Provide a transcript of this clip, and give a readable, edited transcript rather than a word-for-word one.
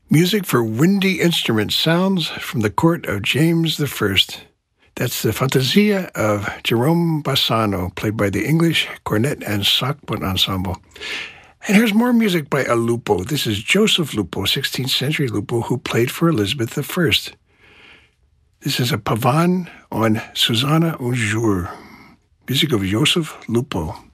Music for windy instrument sounds from the court of James I. That's the Fantasia of Jerome Bassano, played by the English Cornet and Saxophone Ensemble. And here's more music by a Lupo. This is Joseph Lupo, 16th century Lupo, who played for Elizabeth I. This is a pavane on Susanna un jour. Music of Joseph Lupo.